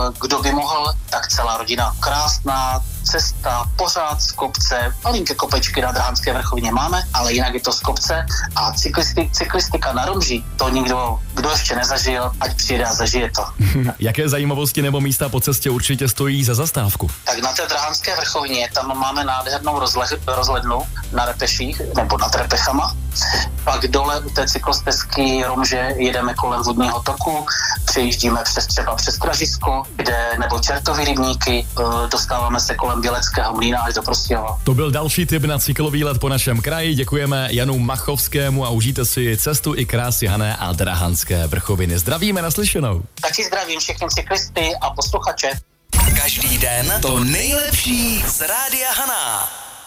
kdo by mohl, tak celá rodina. Krásná cesta, pořád z kopce, malinké kopečky na Drahanské vrchovině máme, ale jinak je to z kopce a cyklistika na Rumži, to nikdo, kdo ještě nezažil, ať přijede a zažije to. Jaké zajímavosti nebo místa po cestě určitě stojí za zastávku? Tak na té Drahanské vrchovině, tam máme nádhernou rozhlednu na Repeších, nebo nad Repechama. Pak dole u té cyklostezky Rumže jedeme kolem vodního toku, přejíždíme třeba přes Kražisko, nebo Čertovy rybníky, dostáváme se kolem Běleckého mlýna až do Prostějova. To byl další tip na cyklovýlet po našem kraji. Děkujeme Janu Machovskému a užijte si cestu i krásy Hané a Drahanské vrchoviny. Zdravíme, naslyšenou. Taky zdravím všechny cyklisty a posluchače. Každý den to nejlepší z Rádia Haná.